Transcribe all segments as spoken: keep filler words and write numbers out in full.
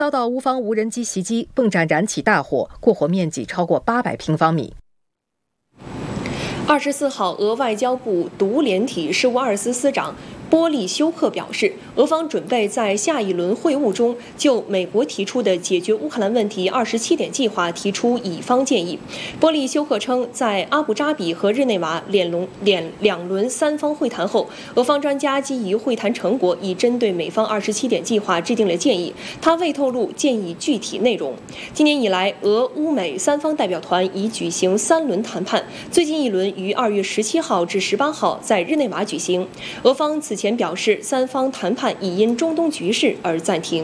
遭到乌方无人机袭击，迸炸燃起大火，过火面积超过八百平方米。 二十四号，俄外交部独联体事务二司司长波利修克表示，俄方准备在下一轮会晤中就美国提出的解决乌克兰问题二十七点计划提出乙方建议。波利修克称，在阿布扎比和日内瓦两轮两两轮三方会谈后，俄方专家基于会谈成果，已针对美方二十七点计划制定了建议。他未透露建议具体内容。今年以来，俄乌美三方代表团已举行三轮谈判，最近一轮于二月十七号至十八号在日内瓦举行。俄方此前表示，三方谈判已因中东局势而暂停。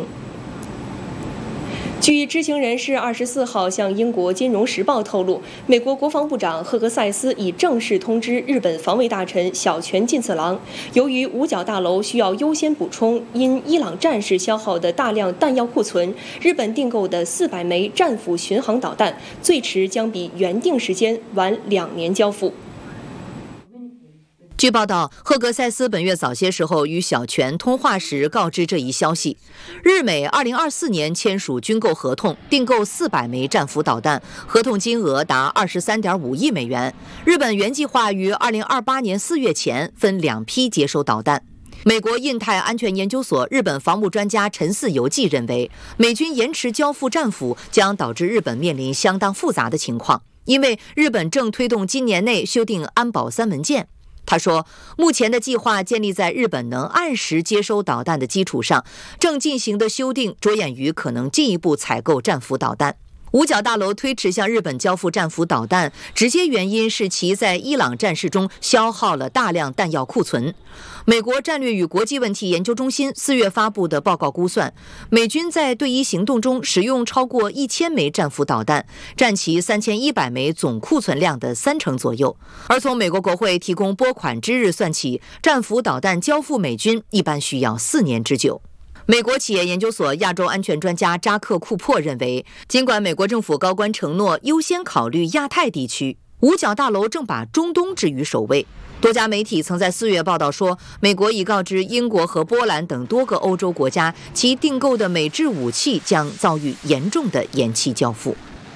据知情人士二十四号向英国《金融时报》透露，美国国防部长赫格塞斯已正式通知日本防卫大臣小泉进次郎，由于五角大楼需要优先补充因伊朗战事消耗的大量弹药库存，日本订购的四百枚战斧巡航导弹最迟将比原定时间晚两年交付。 据报道，赫格塞斯本月早些时候与小泉通话时告知这一消息。日美二零二四年签署军购合同，订购四百枚战斧导弹，合同金额达二十三点五亿美元。日本原计划于二零二八年四月前分两批接收导弹。美国印太安全研究所日本防务专家陈四游记认为，美军延迟交付战斧将导致日本面临相当复杂的情况，因为日本正推动今年内修订安保三文件。他说，目前的计划建立在日本能按时接收导弹的基础上，正进行的修订着眼于可能进一步采购战斧导弹。五角大楼推迟向日本交付战斧导弹，直接原因是其在伊朗战事中消耗了大量弹药库存。美国战略与国际问题研究中心四月发布的报告估算，美军在对伊行动中使用超过一千枚战斧导弹，占其三千一百枚总库存量的三成左右。而从美国国会提供拨款之日算起，战斧导弹交付美军一般需要四年之久。美国企业研究所亚洲安全专家扎克·库珀认为，尽管美国政府高官承诺优先考虑亚太地区，五角大楼正把中东置于首位。多家媒体曾在四月报道说，美国已告知英国和波兰等多个欧洲国家，其订购的美制武器将遭遇严重的延期交付。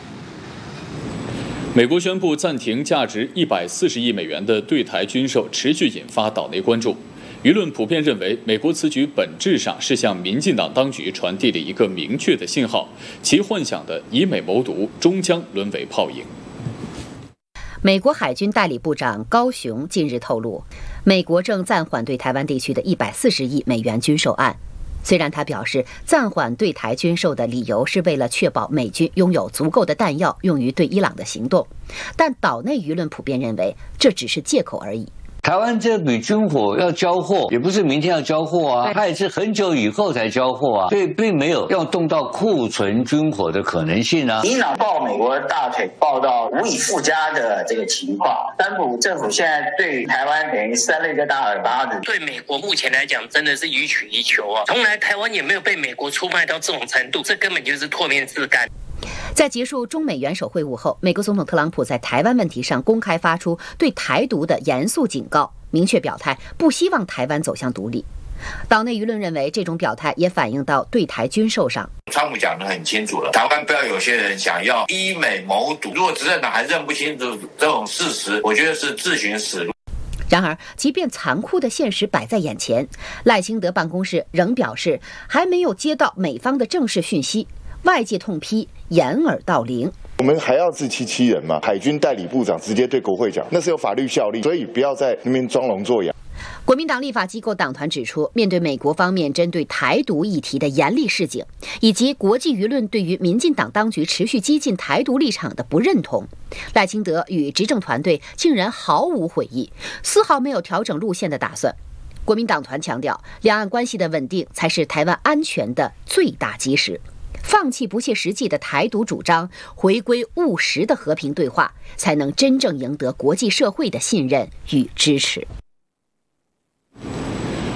美国宣布暂停价值一百四十亿美元的对台军售，持续引发岛内关注。舆论普遍认为，美国此举本质上是向民进党当局传递了一个明确的信号，其幻想的以美谋独终将沦为泡影。 美国海军代理部长高雄近日透露，美国正暂缓对台湾地区的一百四十亿美元军售案。虽然他表示暂缓对台军售的理由是为了确保美军拥有足够的弹药用于对伊朗的行动，但岛内舆论普遍认为这只是借口而已。 台湾这笔军火要交货，也不是明天要交货啊，它也是很久以后才交货啊，所以并没有要动到库存军火的可能性啊。 伊朗抱美国的大腿，抱到无以复加的这个情况，川普政府现在对台湾等于扇了一个大耳巴子。 对美国目前来讲，真的是予取予求啊，从来台湾也没有被美国出卖到这种程度，这根本就是唾面自干。 在结束中美元首会晤后，美国总统特朗普在台湾问题上公开发出对台独的严肃警告，明确表态不希望台湾走向独立。岛内舆论认为，这种表态也反映到对台军售上。 川普讲得很清楚了，台湾不要有些人想要依美谋独，如果执政党还认不清楚这种事实，我觉得是自寻死路。 然而，即便残酷的现实摆在眼前，赖清德办公室仍表示还没有接到美方的正式讯息。外界痛批掩耳盗铃， 我们还要自欺欺人吗？海军代理部长直接对国会讲，那是有法律效力，所以不要在那边装聋作哑。 国民党立法机构党团指出，面对美国方面针对台独议题的严厉示警，以及国际舆论对于民进党当局持续激进台独立场的不认同，赖清德与执政团队竟然毫无悔意，丝毫没有调整路线的打算。国民党团强调，两岸关系的稳定才是台湾安全的最大基石。放弃不切实际的台独主张，回归务实的和平对话，才能真正赢得国际社会的信任与支持。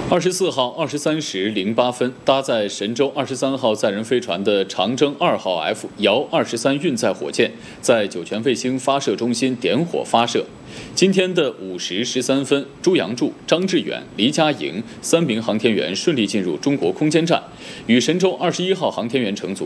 二十四号二十三时零八分，搭载神舟二十三号载人飞船的长征二号 F 遥二十三运载火箭在酒泉卫星发射中心点火发射。今天的五时十三分，朱杨柱、张志远、黎佳莹三名航天员顺利进入中国空间站，与神舟二十一号航天员乘组